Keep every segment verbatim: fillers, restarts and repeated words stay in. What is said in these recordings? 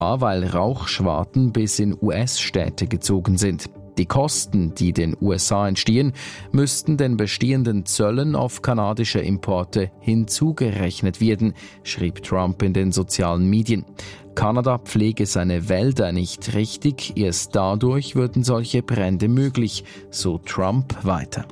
weil Rauchschwaden bis in U S-Städte gezogen sind. Die Kosten, die den U S A entstehen, müssten den bestehenden Zöllen auf kanadische Importe hinzugerechnet werden, schrieb Trump in den sozialen Medien. Kanada pflege seine Wälder nicht richtig, erst dadurch würden solche Brände möglich, so Trump weiter.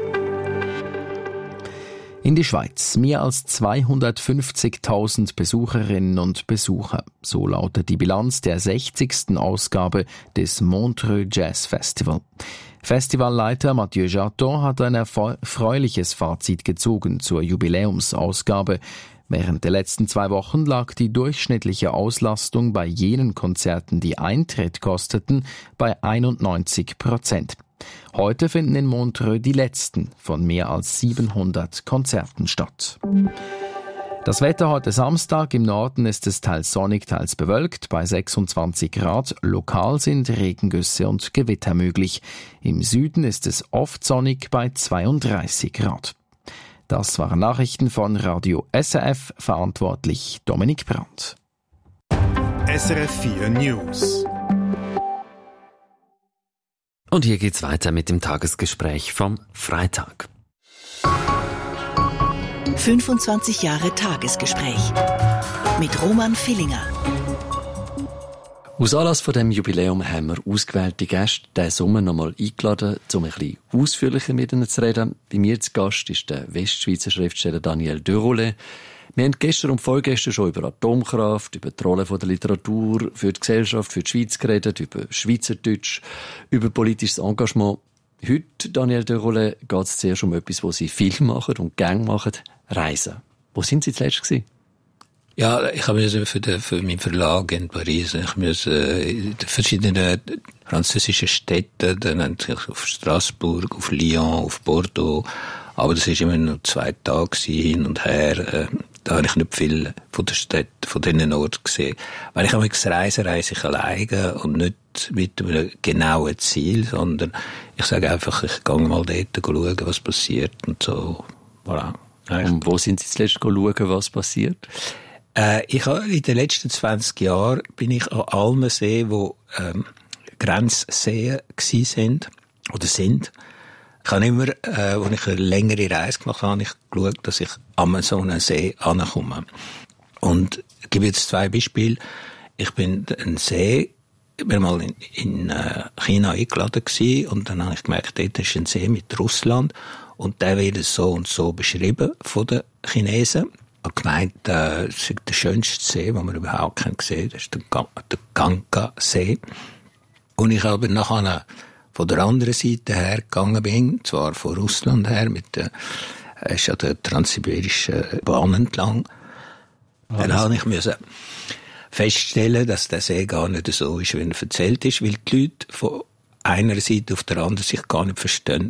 In die Schweiz mehr als zweihundertfünfzigtausend Besucherinnen und Besucher. So lautet die Bilanz der sechzigsten Ausgabe des Montreux Jazz Festival. Festivalleiter Mathieu Jaton hat ein erfreuliches Fazit gezogen zur Jubiläumsausgabe. Während der letzten zwei Wochen lag die durchschnittliche Auslastung bei jenen Konzerten, die Eintritt kosteten, bei einundneunzig Prozent. Heute finden in Montreux die letzten von mehr als siebenhundert Konzerten statt. Das Wetter heute Samstag: im Norden ist es teils sonnig, teils bewölkt, bei sechsundzwanzig Grad. Lokal sind Regengüsse und Gewitter möglich. Im Süden ist es oft sonnig bei zweiunddreißig Grad. Das waren Nachrichten von Radio S R F, verantwortlich Dominik Brandt. S R F vier News. Und hier geht's weiter mit dem Tagesgespräch vom Freitag. fünfundzwanzig Jahre Tagesgespräch mit Roman Villinger. Aus Anlass von dem Jubiläum haben wir ausgewählte Gäste diesen Sommer noch einmal eingeladen, um ein bisschen ausführlicher mit ihnen zu reden. Bei mir zu Gast ist der Westschweizer Schriftsteller Daniel Deroulet. Wir haben gestern und vorgestern schon über Atomkraft, über die Rolle der Literatur für die Gesellschaft, für die Schweiz geredet, über Schweizerdeutsch, über politisches Engagement. Heute, Daniel Deroulet, geht es zuerst um etwas, was Sie viel machen und gerne machen: Reisen. Wo sind Sie zuletzt gewesen? Ja, ich habe für, den, für meinen Verlag in Paris, ich muss in verschiedenen französischen Städten, dann natürlich auf Straßburg, auf Lyon, auf Bordeaux, aber das ist immer nur zwei Tage hin und her. Da habe ich nicht viel von der Stadt, von diesen Orten gesehen. Weil ich habe mich reise, reise ich alleine und nicht mit einem genauen Ziel, sondern ich sage einfach, ich gehe mal dort schauen, was passiert und so. Voilà. Und wo sind Sie zuletzt schauen, was passiert? Äh, ich habe in den letzten zwanzig Jahren bin ich an allen Seen, wo ähm, Grenzseen gsi sind oder sind. Ich habe immer, äh, als ich eine längere Reise gemacht habe, habe ich geschaut, dass ich an so einen See ankomme. Und ich gebe jetzt zwei Beispiele. Ich bin einen See, ich bin mal in, in äh, China eingeladen gewesen, und dann habe ich gemerkt, dort ist ein See mit Russland und der wird so und so beschrieben von den Chinesen. Ich habe gemeint, äh, das ist der schönste See, den man überhaupt gesehen hat. Das ist der, Ga- der Ganga-See. Und ich habe nachher von der anderen Seite her gegangen bin, zwar von Russland her, mit der, äh, ist ja der transsibirischen Bahn entlang. Ah, dann habe ich müssen feststellen, dass der See gar nicht so ist, wie er erzählt ist, weil die Leute von einer Seite auf der anderen sich gar nicht verstehen.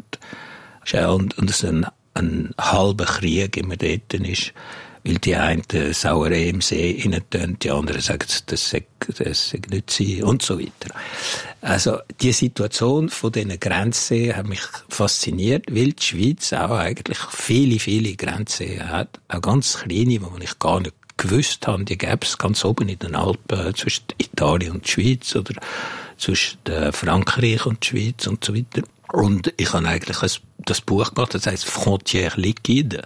Und, und es ein, ein halber Krieg immer dort ist, weil die einen Sauerei im See reintun, die anderen sagen, das sei, das sei nicht sein und so weiter. Also die Situation von diesen Grenzseen hat mich fasziniert, weil die Schweiz auch eigentlich viele, viele Grenzseen hat, auch ganz kleine, wo ich gar nicht gewusst habe, die gäbe es ganz oben in den Alpen zwischen Italien und der Schweiz oder zwischen Frankreich und der Schweiz und so weiter. Und ich habe eigentlich ein, das Buch gemacht, das heisst Frontières liquides,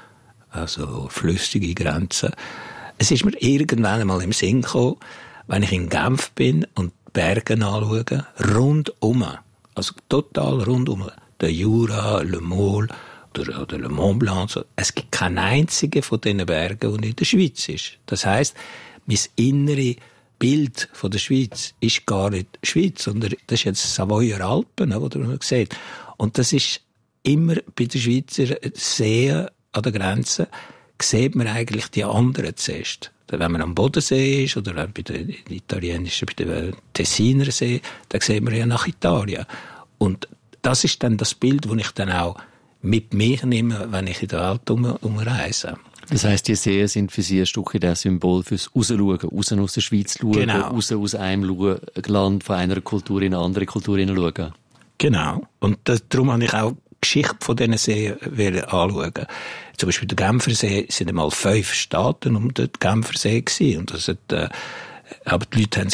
also flüssige Grenzen. Es ist mir irgendwann einmal im Sinn gekommen, wenn ich in Genf bin und die Berge anschaue, rundum, also total rundum, der Jura, Le Môle oder, oder Le Mont Blanc, so. Es gibt keinen einzigen von diesen Bergen, der in der Schweiz ist. Das heisst, mein innere Bild von der Schweiz ist gar nicht Schweiz, sondern das ist jetzt Savoyer Alpen, oder man sieht. Und das ist immer bei den Schweizer Seen an der Grenze, sieht man eigentlich die anderen zuerst. Wenn man am Bodensee ist oder bei den italienischen, bei den Tessiner See, dann sieht man ja nach Italien. Und das ist dann das Bild, das ich dann auch mit mir nehme, wenn ich in der Welt um, umreise. Das heisst, die Seen sind für Sie ein Stückchen das Symbol fürs Rausschauen, raus aus der Schweiz schauen, genau. raus aus einem Land, von einer Kultur in eine andere Kultur hineinschauen. Genau. Und das, darum habe ich auch die Geschichte von diesen Seen anschauen. Zum Beispiel der Genfersee sind einmal fünf Staaten um den Genfersee gewesen. Und das hat, äh, aber die Leute haben